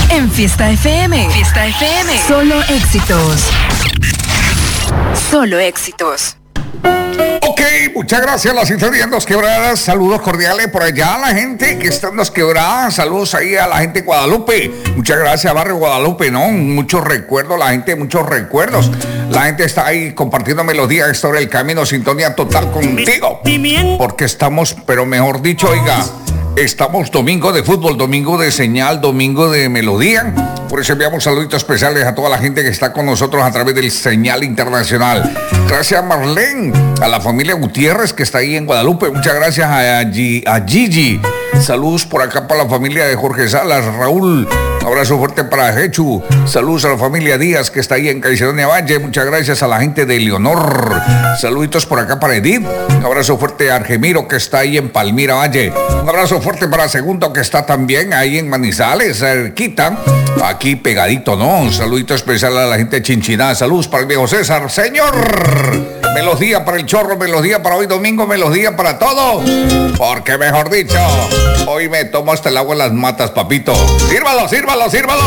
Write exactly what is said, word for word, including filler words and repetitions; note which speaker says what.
Speaker 1: En Fiesta F M. Fiesta F M. Solo éxitos. Solo éxitos.
Speaker 2: Ok, muchas gracias a la sintonía en Dos Quebradas. Saludos cordiales por allá a la gente que está en Dos Quebradas. Saludos ahí a la gente de Guadalupe. Muchas gracias, Barrio Guadalupe, ¿no? Muchos recuerdos, la gente, muchos recuerdos. La gente está ahí compartiendo melodías sobre el camino, sintonía total contigo. Porque estamos, pero mejor dicho, oiga, estamos domingo de fútbol, domingo de señal, domingo de melodía. Por eso enviamos saluditos especiales a toda la gente que está con nosotros a través del Señal Internacional. Gracias a Marlene, a la familia Gutiérrez que está ahí en Guadalupe. Muchas gracias a, G- a Gigi. Saludos por acá para la familia de Jorge Salas, Raúl. Un abrazo fuerte para Jechu. Saludos a la familia Díaz que está ahí en Caicedonia Valle. Muchas gracias a la gente de Leonor. Saluditos por acá para Edith. Un abrazo fuerte a Argemiro que está ahí en Palmira Valle. Un abrazo fuerte para Segundo que está también ahí en Manizales, cerquita. Aquí pegadito, ¿no? Un saludito especial a la gente de Chinchiná. Saludos para el viejo César. Señor, melodía para el chorro, melodía para hoy domingo, melodía para todo. Porque mejor dicho, hoy me tomo hasta el agua en las matas, papito. Sírvalo, sírvalo, sírvalo.